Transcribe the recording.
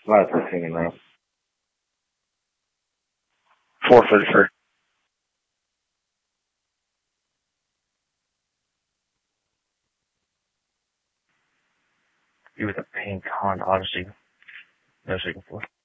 Not at 13 now. 433. You with a pink Honda Odyssey. No shaking floor.